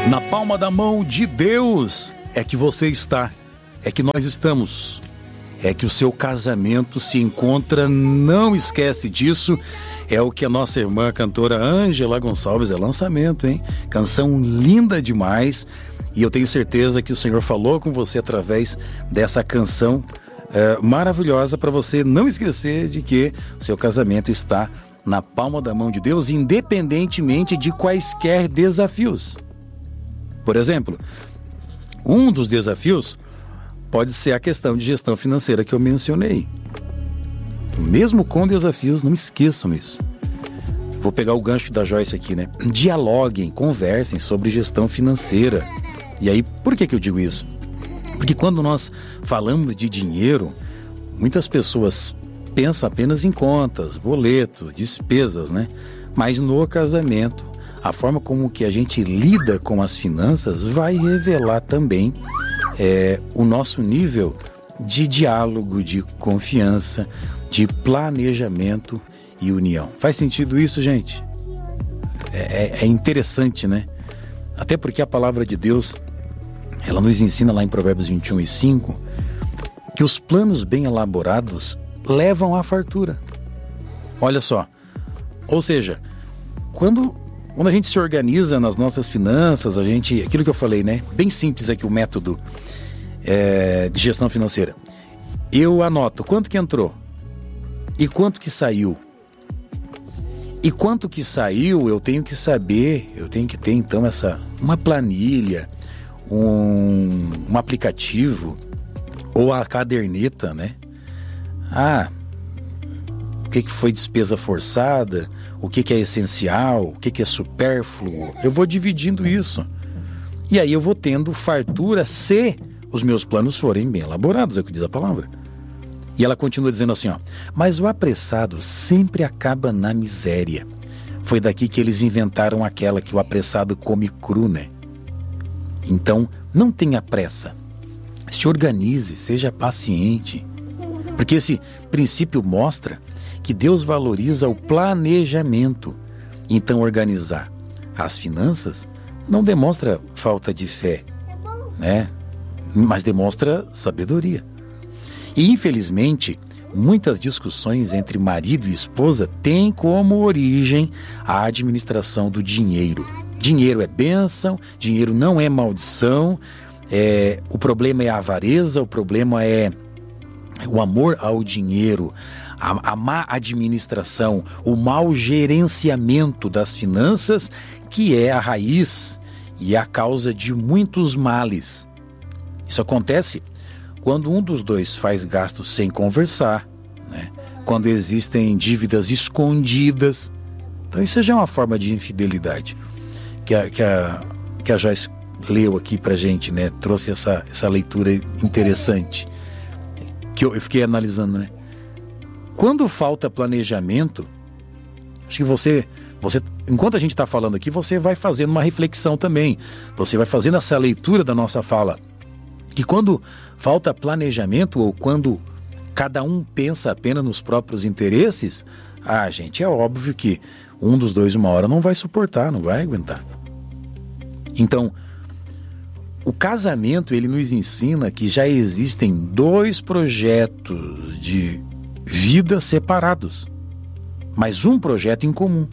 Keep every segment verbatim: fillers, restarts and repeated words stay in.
Na palma da mão de Deus é que você está, é que nós estamos, é que o seu casamento se encontra, não esquece disso. É o que a nossa irmã cantora Ângela Gonçalves, é lançamento, hein? Canção linda demais, e eu tenho certeza que o Senhor falou com você através dessa canção é, maravilhosa, para você não esquecer de que o seu casamento está na palma da mão de Deus, independentemente de quaisquer desafios. Por exemplo, um dos desafios pode ser a questão de gestão financeira que eu mencionei. Mesmo com desafios, não esqueçam isso. Vou pegar o gancho da Joyce aqui, né? Dialoguem, conversem sobre gestão financeira. E aí, por que que eu digo isso? Porque quando nós falamos de dinheiro, muitas pessoas pensam apenas em contas, boletos, despesas, né? Mas no casamento, a forma como que a gente lida com as finanças vai revelar também é, o nosso nível de diálogo, de confiança, de planejamento e união. Faz sentido isso, gente? É, é interessante, né? Até porque a palavra de Deus, ela nos ensina lá em Provérbios vinte e um e cinco, que os planos bem elaborados levam à fartura. Olha só, ou seja, quando, quando a gente se organiza nas nossas finanças, a gente, aquilo que eu falei, né? Bem simples aqui o método é, de gestão financeira. Eu anoto quanto que entrou e quanto que saiu. E quanto que saiu, eu tenho que saber, eu tenho que ter então essa, uma planilha, um, um aplicativo ou a caderneta, né? Ah, o que que foi despesa forçada, o que que é essencial, o que que é supérfluo. Eu vou dividindo isso. E aí eu vou tendo fartura se os meus planos forem bem elaborados, é o que diz a palavra. E ela continua dizendo assim, ó, mas o apressado sempre acaba na miséria. Foi daqui que eles inventaram aquela que o apressado come cru, né? Então, não tenha pressa. Se organize, seja paciente. Porque esse princípio mostra que Deus valoriza o planejamento. Então, organizar as finanças não demonstra falta de fé, né? Mas demonstra sabedoria. E, infelizmente, muitas discussões entre marido e esposa têm como origem a administração do dinheiro. Dinheiro é bênção, dinheiro não é maldição, é, o problema é a avareza, o problema é o amor ao dinheiro, a, a má administração, o mau gerenciamento das finanças, que é a raiz e a causa de muitos males. Isso acontece quando um dos dois faz gastos sem conversar, né? Quando existem dívidas escondidas. Então isso já é uma forma de infidelidade que a, que a, que a Joyce leu aqui pra gente, né? Trouxe essa, essa leitura interessante que eu, eu fiquei analisando, né? Quando falta planejamento, acho que você, você enquanto a gente está falando aqui, você vai fazendo uma reflexão também, você vai fazendo essa leitura da nossa fala. Que quando falta planejamento ou quando cada um pensa apenas nos próprios interesses, ah, gente, é óbvio que um dos dois uma hora não vai suportar, não vai aguentar. Então, o casamento, ele nos ensina que já existem dois projetos de vida separados, mas um projeto em comum.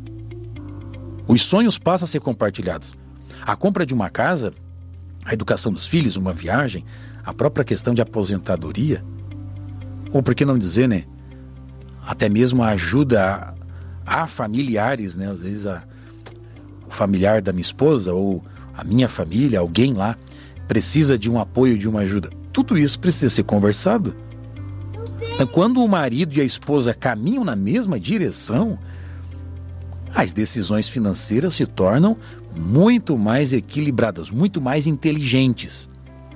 Os sonhos passam a ser compartilhados. A compra de uma casa, a educação dos filhos, uma viagem, a própria questão de aposentadoria, ou por que não dizer, né, até mesmo a ajuda a, a familiares, né, às vezes a, o familiar da minha esposa ou a minha família, alguém lá, precisa de um apoio, de uma ajuda. Tudo isso precisa ser conversado. Então, quando o marido e a esposa caminham na mesma direção, as decisões financeiras se tornam muito mais equilibradas, muito mais inteligentes.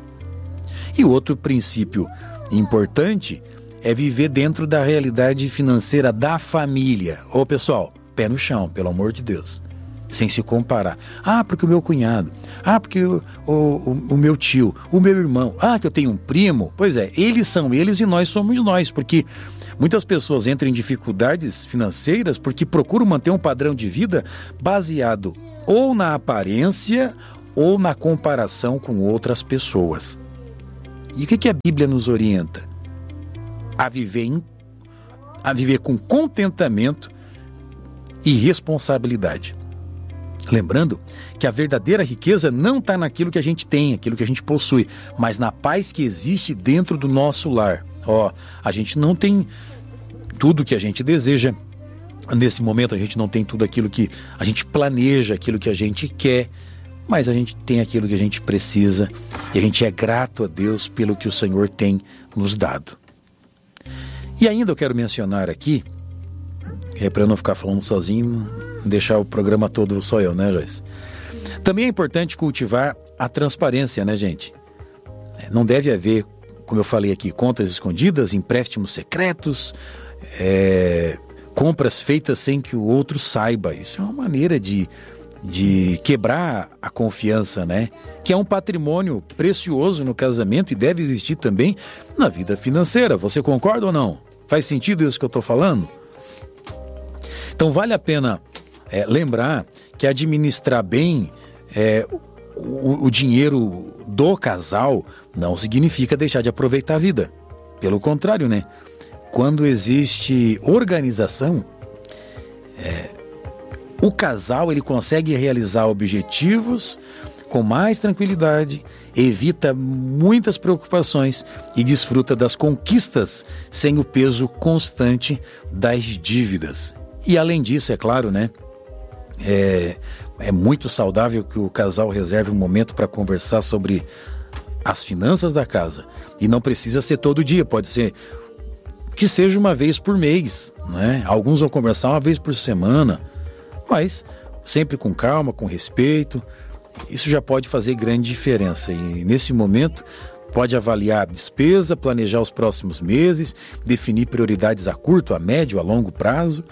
E outro princípio importante é viver dentro da realidade financeira da família. Ô pessoal, pé no chão, pelo amor de Deus, sem se comparar. Ah, porque o meu cunhado, ah, porque o, o, o meu tio, o meu irmão, ah, que eu tenho um primo. Pois é, eles são eles e nós somos nós, porque muitas pessoas entram em dificuldades financeiras porque procuram manter um padrão de vida baseado ou na aparência ou na comparação com outras pessoas. E o que, que a Bíblia nos orienta? A viver, em, a viver com contentamento e responsabilidade. Lembrando que a verdadeira riqueza não está naquilo que a gente tem, aquilo que a gente possui, mas na paz que existe dentro do nosso lar. Ó, a gente não tem tudo que a gente deseja. Nesse momento a gente não tem tudo aquilo que a gente planeja, aquilo que a gente quer, mas a gente tem aquilo que a gente precisa e a gente é grato a Deus pelo que o Senhor tem nos dado. E ainda eu quero mencionar aqui, é para eu não ficar falando sozinho, deixar o programa todo só eu, né, Joyce? Também é importante cultivar a transparência, né, gente? Não deve haver, como eu falei aqui, contas escondidas, empréstimos secretos, é, compras feitas sem que o outro saiba. Isso é uma maneira de, de quebrar a confiança, né? Que é um patrimônio precioso no casamento e deve existir também na vida financeira. Você concorda ou não? Faz sentido isso que eu estou falando? Então vale a pena é, lembrar que administrar bem é, o, o dinheiro do casal não significa deixar de aproveitar a vida. Pelo contrário, né? Quando existe organização, é, o casal ele consegue realizar objetivos com mais tranquilidade, evita muitas preocupações e desfruta das conquistas sem o peso constante das dívidas. E além disso, é claro, né? É, é muito saudável que o casal reserve um momento para conversar sobre as finanças da casa. E não precisa ser todo dia, pode ser que seja uma vez por mês, né? Alguns vão conversar uma vez por semana, mas sempre com calma, com respeito. Isso já pode fazer grande diferença. E nesse momento pode avaliar a despesa, planejar os próximos meses, definir prioridades a curto, a médio, a longo prazo.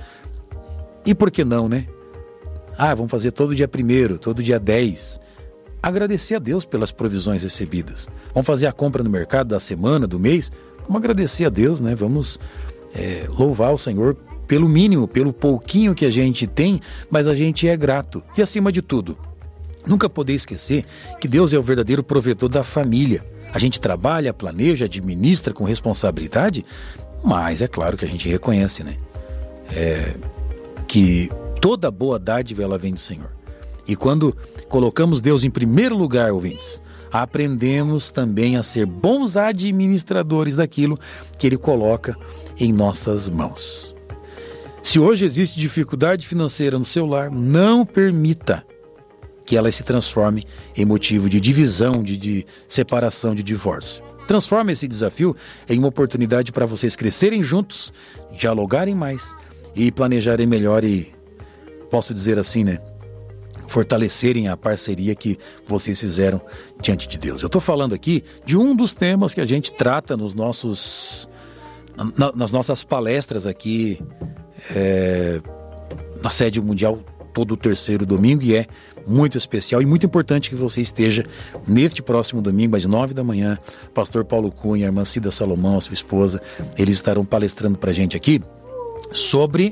E por que não, né? Ah, vamos fazer todo dia primeiro, todo dia dez. Agradecer a Deus pelas provisões recebidas. Vamos fazer a compra no mercado da semana, do mês. Vamos agradecer a Deus, né? Vamos é, louvar o Senhor pelo mínimo, pelo pouquinho que a gente tem, mas a gente é grato. E acima de tudo, nunca poder esquecer que Deus é o verdadeiro provedor da família. A gente trabalha, planeja, administra com responsabilidade, mas é claro que a gente reconhece, né? É, que toda boa dádiva ela vem do Senhor. E quando colocamos Deus em primeiro lugar, ouvintes, aprendemos também a ser bons administradores daquilo que Ele coloca em nossas mãos. Se hoje existe dificuldade financeira no seu lar, não permita que ela se transforme em motivo de divisão, de, de separação, de divórcio. Transforme esse desafio em uma oportunidade para vocês crescerem juntos, dialogarem mais e planejarem melhor e, posso dizer assim, né? Fortalecerem a parceria que vocês fizeram diante de Deus. Eu estou falando aqui de um dos temas que a gente trata nos nossos, na, nas nossas palestras aqui é, na sede mundial todo o terceiro domingo, e é muito especial e muito importante que você esteja neste próximo domingo às nove da manhã. Pastor Paulo Cunha, a irmã Cida Salomão, a sua esposa, eles estarão palestrando para a gente aqui sobre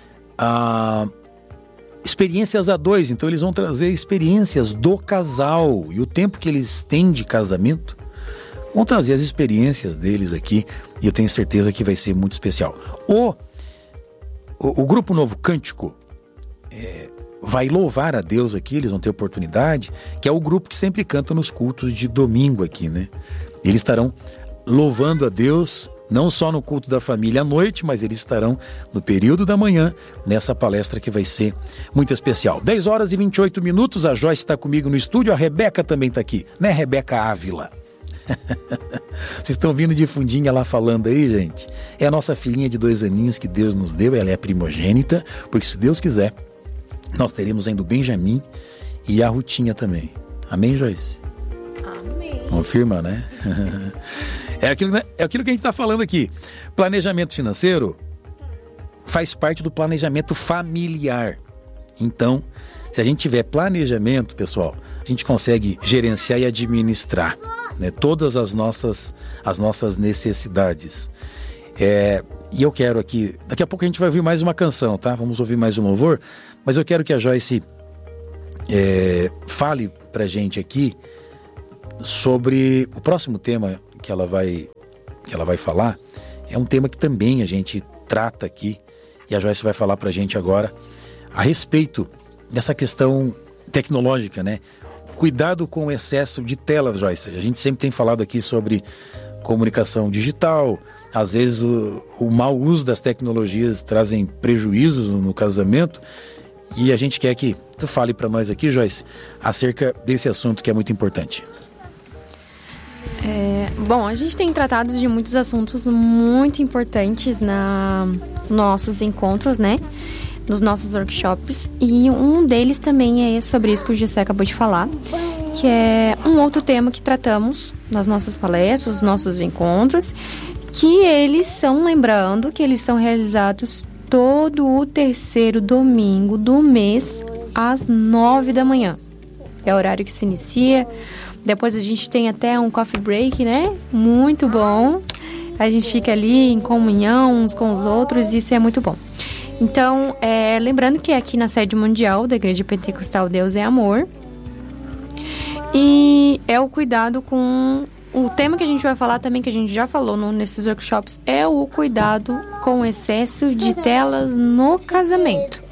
a experiências a dois. Então eles vão trazer experiências do casal e o tempo que eles têm de casamento. Vão trazer as experiências deles aqui e eu tenho certeza que vai ser muito especial. O, o, o Grupo Novo Cântico é, vai louvar a Deus aqui, eles vão ter oportunidade, que é o grupo que sempre canta nos cultos de domingo aqui, né? Eles estarão louvando a Deus não só no culto da família à noite, mas eles estarão no período da manhã, nessa palestra que vai ser muito especial. dez horas e vinte e oito minutos, a Joyce está comigo no estúdio, a Rebeca também está aqui, né, Rebeca Ávila? Vocês estão vindo de fundinha lá falando aí, gente? É a nossa filhinha de dois aninhos que Deus nos deu, ela é a primogênita, porque se Deus quiser, nós teremos ainda o Benjamin e a Rutinha também. Amém, Joyce? Amém. Confirma, né? É aquilo, é aquilo que a gente está falando aqui. Planejamento financeiro faz parte do planejamento familiar. Então, se a gente tiver planejamento, pessoal, a gente consegue gerenciar e administrar, né, todas as nossas, as nossas necessidades. É, e eu quero aqui... Daqui a pouco a gente vai ouvir mais uma canção, tá? Vamos ouvir mais um louvor. Mas eu quero que a Joyce é, fale pra gente aqui sobre o próximo tema que ela vai, que ela vai falar. É um tema que também a gente trata aqui, e a Joyce vai falar pra gente agora a respeito dessa questão tecnológica, né? Cuidado com o excesso de tela, Joyce. A gente sempre tem falado aqui sobre comunicação digital. Às vezes o, o mau uso das tecnologias trazem prejuízos no casamento, e a gente quer que tu fale para nós aqui, Joyce, acerca desse assunto que é muito importante. É, bom, a gente tem tratado de muitos assuntos muito importantes na nossos encontros, né? Nos nossos workshops, e um deles também é sobre isso que o Gessé acabou de falar, que é um outro tema que tratamos nas nossas palestras, nos nossos encontros, que eles são, lembrando, que eles são realizados todo o terceiro domingo do mês, às nove da manhã. É o horário que se inicia. Depois a gente tem até um coffee break, né? Muito bom. A gente fica ali em comunhão uns com os outros, e isso é muito bom. Então, é, lembrando que é aqui na sede mundial da Igreja Pentecostal Deus é Amor. E é o cuidado com... O tema que a gente vai falar também, que a gente já falou no, nesses workshops, é o cuidado com o excesso de telas no casamento.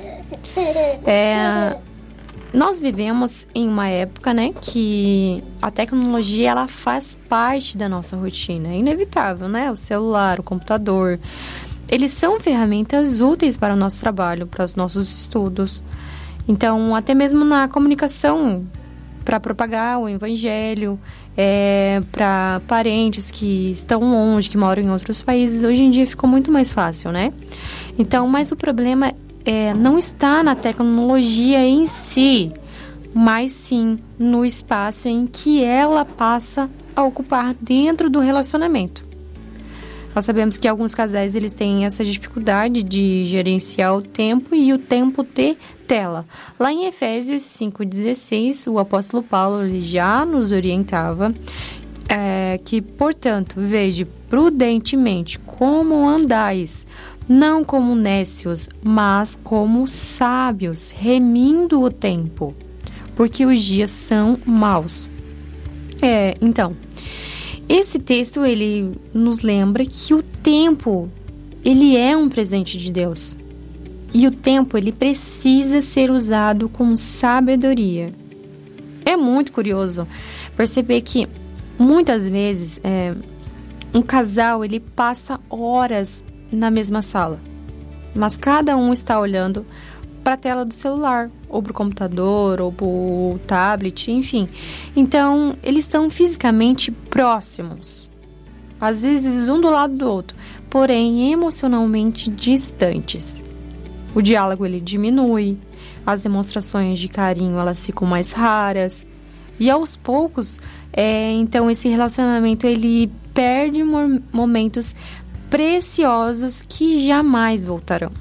É, nós vivemos em uma época, né, que a tecnologia, ela faz parte da nossa rotina. É inevitável, né? O celular, o computador... Eles são ferramentas úteis para o nosso trabalho, para os nossos estudos. Então, até mesmo na comunicação, para propagar o evangelho, é, para parentes que estão longe, que moram em outros países, hoje em dia ficou muito mais fácil, né? Então, mas o problema é, não está na tecnologia em si, mas sim no espaço em que ela passa a ocupar dentro do relacionamento. Nós sabemos que alguns casais, eles têm essa dificuldade de gerenciar o tempo e o tempo de tela. Lá em Efésios cinco dezesseis, o apóstolo Paulo, ele já nos orientava é, que, portanto, veja prudentemente como andais, não como nécios, mas como sábios, remindo o tempo, porque os dias são maus. É, então... Esse texto, ele nos lembra que o tempo, ele é um presente de Deus. E o tempo, ele precisa ser usado com sabedoria. É muito curioso perceber que, muitas vezes, é, um casal, ele passa horas na mesma sala. Mas cada um está olhando para a tela do celular, ou para o computador, ou para o tablet, enfim. Então, eles estão fisicamente próximos, às vezes um do lado do outro, porém emocionalmente distantes. O diálogo, ele diminui, as demonstrações de carinho, elas ficam mais raras, e aos poucos, é, então esse relacionamento, ele perde mo- momentos preciosos que jamais voltarão.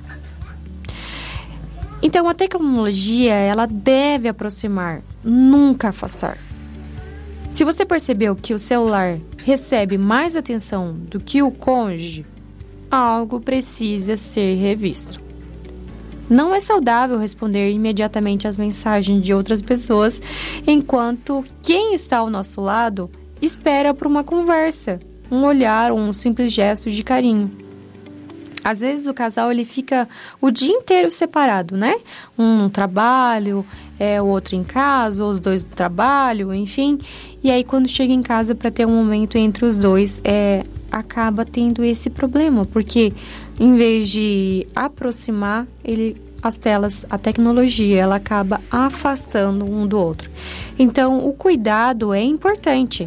Então, a tecnologia, ela deve aproximar, nunca afastar. Se você percebeu que o celular recebe mais atenção do que o cônjuge, algo precisa ser revisto. Não é saudável responder imediatamente às mensagens de outras pessoas, enquanto quem está ao nosso lado espera por uma conversa, um olhar ou um simples gesto de carinho. Às vezes o casal, ele fica o dia inteiro separado, né? Um no trabalho, é, o outro em casa, ou os dois no trabalho, enfim. E aí, quando chega em casa para ter um momento entre os dois, é, acaba tendo esse problema. Porque, em vez de aproximar, ele, as telas, a tecnologia, ela acaba afastando um do outro. Então, o cuidado é importante.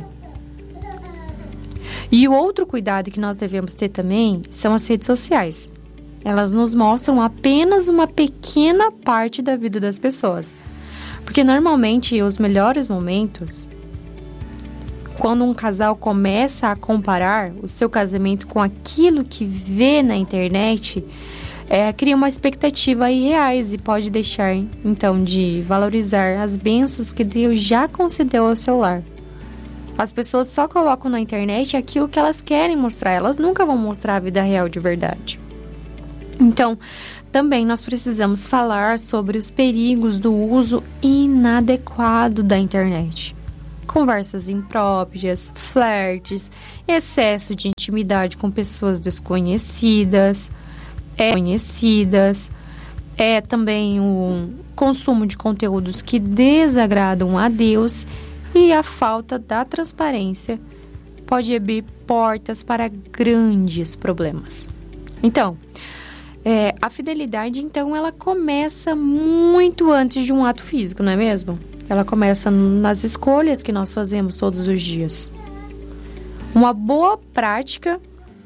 E o outro cuidado que nós devemos ter também são as redes sociais. Elas nos mostram apenas uma pequena parte da vida das pessoas. Porque normalmente os melhores momentos, quando um casal começa a comparar o seu casamento com aquilo que vê na internet, é, cria uma expectativa irreais e pode deixar, então, de valorizar as bênçãos que Deus já concedeu ao seu lar. As pessoas só colocam na internet aquilo que elas querem mostrar. Elas nunca vão mostrar a vida real de verdade. Então, também nós precisamos falar sobre os perigos do uso inadequado da internet. Conversas impróprias, flertes, excesso de intimidade com pessoas desconhecidas, é, conhecidas, é também o consumo de conteúdos que desagradam a Deus e a falta da transparência pode abrir portas para grandes problemas. Então, é, a fidelidade, então, ela começa muito antes de um ato físico, não é mesmo? Ela começa nas escolhas que nós fazemos todos os dias. Uma boa prática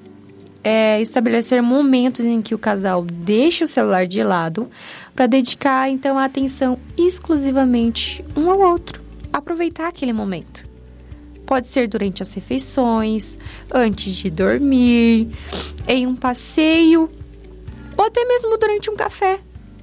é estabelecer momentos em que o casal deixa o celular de lado para dedicar, então, a atenção exclusivamente um ao outro. Aproveitar aquele momento. Pode ser durante as refeições, antes de dormir, em um passeio ou até mesmo durante um café.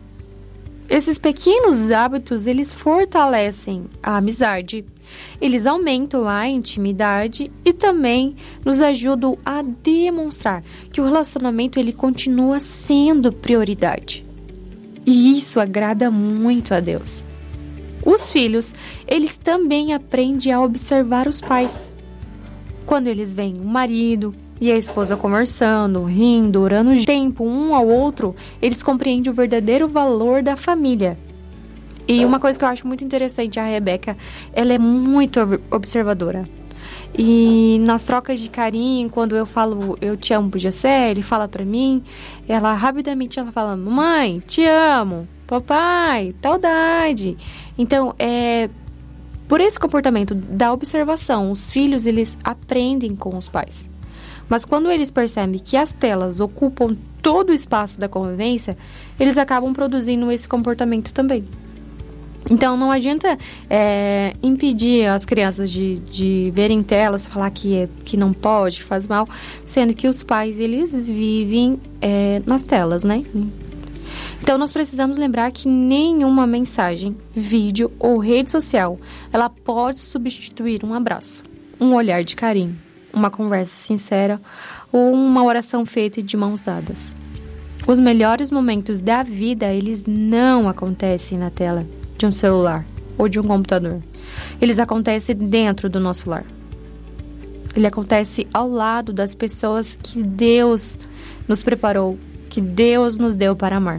Esses pequenos hábitos, eles fortalecem a amizade, eles aumentam a intimidade e também nos ajudam a demonstrar que o relacionamento ele continua sendo prioridade. E isso agrada muito a Deus. Os filhos, eles também aprendem a observar os pais. Quando eles veem o marido e a esposa conversando, rindo, orando tempo um ao outro, eles compreendem o verdadeiro valor da família. E uma coisa que eu acho muito interessante, a Rebeca, ela é muito observadora. E nas trocas de carinho, quando eu falo eu te amo pro Jessé, ele fala pra mim, ela rapidamente ela fala, mamãe, te amo, papai, saudade. Então, é por esse comportamento da observação, os filhos, eles aprendem com os pais. Mas quando eles percebem que as telas ocupam todo o espaço da convivência, eles acabam produzindo esse comportamento também. Então, não adianta é, impedir as crianças de, de verem telas, falar que, é, que não pode, que faz mal, sendo que os pais, eles vivem é, nas telas, né? Então, nós precisamos lembrar que nenhuma mensagem, vídeo ou rede social, ela pode substituir um abraço, um olhar de carinho, uma conversa sincera ou uma oração feita de mãos dadas. Os melhores momentos da vida, eles não acontecem na tela de um celular ou de um computador. Eles acontecem dentro do nosso lar. Ele acontece ao lado das pessoas que Deus nos preparou, que Deus nos deu para amar.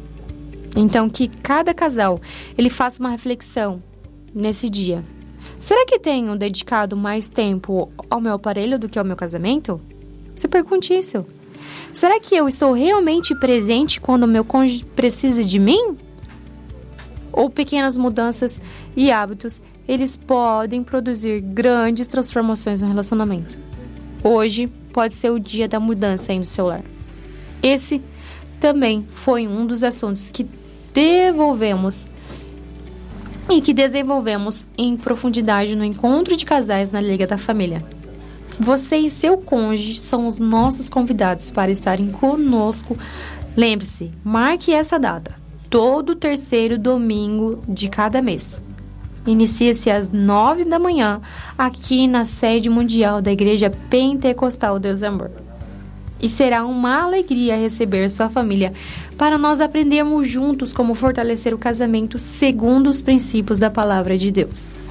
Então, que cada casal, ele faça uma reflexão nesse dia. Será que tenho dedicado mais tempo ao meu aparelho do que ao meu casamento? Se pergunte isso. Será que eu estou realmente presente quando o meu cônjuge precisa de mim? Ou pequenas mudanças e hábitos, eles podem produzir grandes transformações no relacionamento. Hoje pode ser o dia da mudança aí no seu lar. Esse também foi um dos assuntos que devolvemos e que desenvolvemos em profundidade no encontro de casais na Liga da Família. Você e seu cônjuge são os nossos convidados para estarem conosco. Lembre-se, marque essa data, todo terceiro domingo de cada mês. Inicia-se às nove da manhã, aqui na sede mundial da Igreja Pentecostal Deus é Amor. E será uma alegria receber sua família para nós aprendermos juntos como fortalecer o casamento segundo os princípios da Palavra de Deus.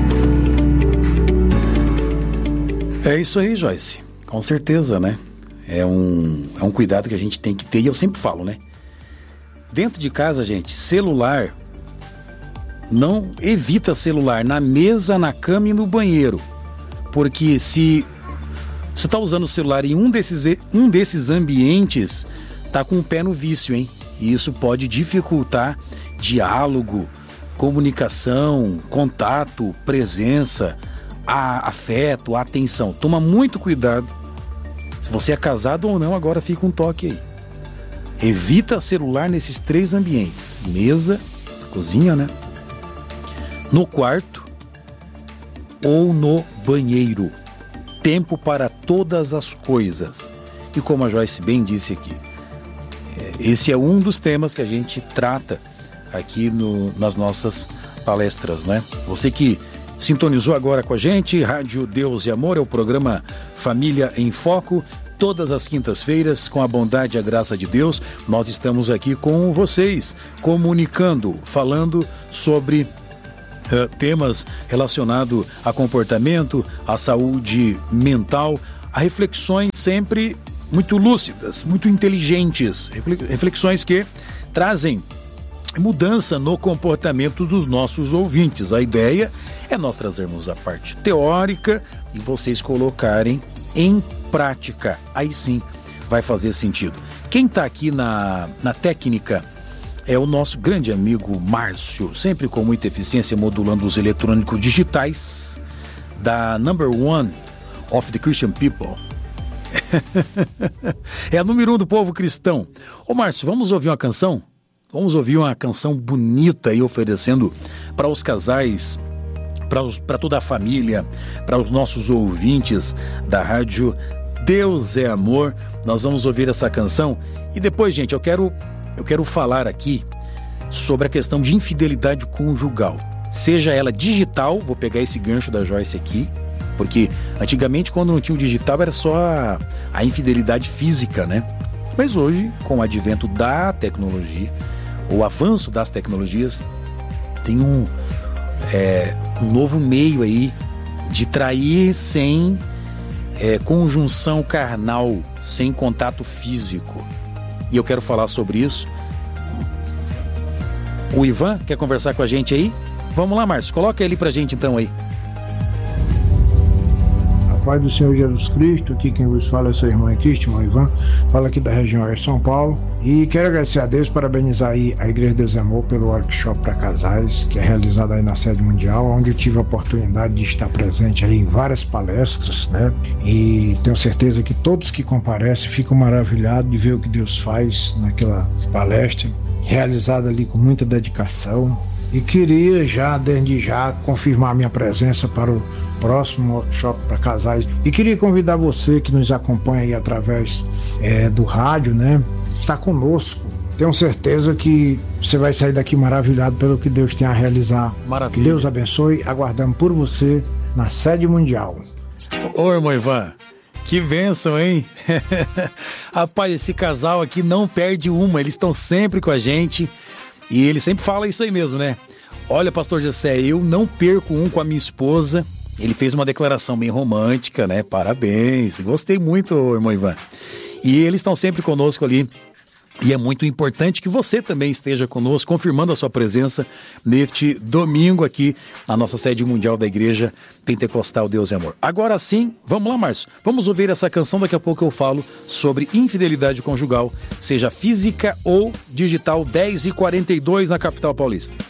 É isso aí, Joyce. Com certeza, né? É um, é um cuidado que a gente tem que ter, e eu sempre falo, né? Dentro de casa, gente, celular, não evita celular na mesa, na cama e no banheiro. Porque se você está usando o celular em um desses, um desses ambientes, tá com o pé no vício, hein? E isso pode dificultar diálogo, comunicação, contato, presença, a, afeto, a atenção. Toma muito cuidado. Se você é casado ou não, agora fica um toque aí. Evita celular nesses três ambientes. Mesa, cozinha, né? No quarto ou no banheiro. Tempo para todas as coisas. E como a Joyce bem disse aqui, esse é um dos temas que a gente trata aqui no, nas nossas palestras, né? Você que sintonizou agora com a gente, Rádio Deus e Amor, é o programa Família em Foco. todas as quintas-feiras, com a bondade e a graça de Deus, nós estamos aqui com vocês, comunicando, falando sobre uh, temas relacionados a comportamento, a saúde mental, a reflexões sempre muito lúcidas, muito inteligentes, reflexões que trazem mudança no comportamento dos nossos ouvintes. A ideia é nós trazermos a parte teórica e vocês colocarem em prática. Aí sim vai fazer sentido. Quem está aqui na, na técnica é o nosso grande amigo Márcio, sempre com muita eficiência, modulando os eletrônicos digitais da Number One of the Christian People. É a número um do povo cristão. Ô Márcio, vamos ouvir uma canção? Vamos ouvir uma canção bonita aí oferecendo para os casais, para toda a família, para os nossos ouvintes da rádio Deus é Amor. Nós vamos ouvir essa canção e depois, gente, eu quero, eu quero falar aqui sobre a questão de infidelidade conjugal. Seja ela digital, vou pegar esse gancho da Joyce aqui, porque antigamente quando não tinha o digital era só a, a infidelidade física, né? Mas hoje, com o advento da tecnologia, o avanço das tecnologias, tem um, é, um novo meio aí de trair sem é, conjunção carnal, sem contato físico. E eu quero falar sobre isso. O Ivan quer conversar com a gente aí? Vamos lá, Márcio, coloca ele pra gente então aí. Paz do Senhor Jesus Cristo, aqui quem vos fala é seu irmão Cristo, irmão Ivan, fala aqui da região de São Paulo, e quero agradecer a Deus, parabenizar aí a Igreja Deus é Amor pelo workshop para casais, que é realizado aí na sede mundial, onde eu tive a oportunidade de estar presente aí em várias palestras, né, e tenho certeza que todos que comparecem ficam maravilhados de ver o que Deus faz naquela palestra, realizada ali com muita dedicação. E queria já, desde já, confirmar minha presença para o próximo workshop para casais. E queria convidar você que nos acompanha aí através é, do rádio, né? Está conosco. Tenho certeza que você vai sair daqui maravilhado pelo que Deus tem a realizar. Maravilha. Que Deus abençoe. Aguardamos por você na sede mundial. Ô, irmão Ivan, que bênção, hein? Rapaz, esse casal aqui não perde uma. Eles estão sempre com a gente. E ele sempre fala isso aí mesmo, né? Olha, pastor Jessé, eu não perco um com a minha esposa. Ele fez uma declaração bem romântica, né? Parabéns. Gostei muito, irmão Ivan. E eles estão sempre conosco ali. E é muito importante que você também esteja conosco, confirmando a sua presença neste domingo aqui na nossa sede mundial da Igreja Pentecostal Deus e Amor. Agora sim, vamos lá, Márcio. Vamos ouvir essa canção, daqui a pouco eu falo sobre infidelidade conjugal, seja física ou digital, dez e quarenta e dois na capital paulista.